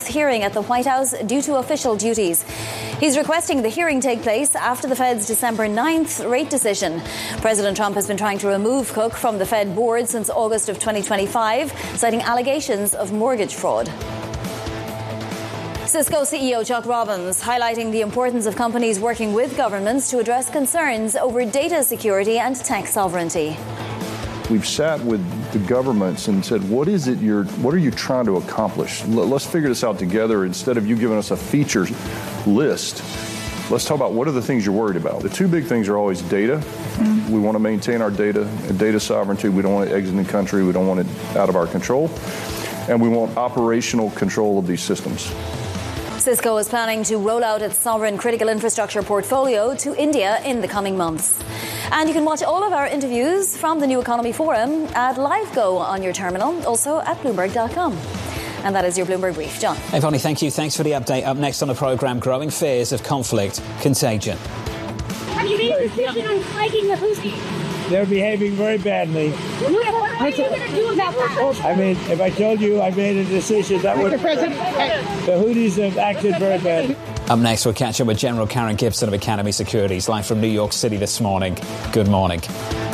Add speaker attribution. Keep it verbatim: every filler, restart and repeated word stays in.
Speaker 1: hearing at the White House due to official duties. He's requesting the hearing take place after the Fed's December ninth rate decision. President Trump has been trying to remove Cook from the Fed board since August of twenty twenty-five, citing allegations of mortgage fraud. Cisco C E O Chuck Robbins highlighting the importance of companies working with governments to address concerns over data security and tech sovereignty.
Speaker 2: We've sat with the governments and said, what is it you're, what are you trying to accomplish? Let's figure this out together. Instead of you giving us a features list, let's talk about what are the things you're worried about. The two big things are always data. Mm-hmm. We want to maintain our data, data sovereignty. We don't want it exiting the country. We don't want it out of our control. And we want operational control of these systems.
Speaker 1: Cisco is planning to roll out its sovereign critical infrastructure portfolio to India in the coming months. And you can watch all of our interviews from the New Economy Forum at LiveGo on your terminal, also at Bloomberg dot com. And that is your Bloomberg Brief. John.
Speaker 3: Hey, Vonnie, thank you. Thanks for the update. Up next on the programme, growing fears of conflict contagion.
Speaker 4: Have you made a decision on flagging the Houthis?
Speaker 5: They're behaving very badly.
Speaker 4: What are you going to do about that?
Speaker 5: I mean, if I told you I made a decision, that would... The Houthis have acted very badly.
Speaker 3: Up next, we'll catch up with General Karen Gibson of Academy Securities, live from New York City this morning. Good morning.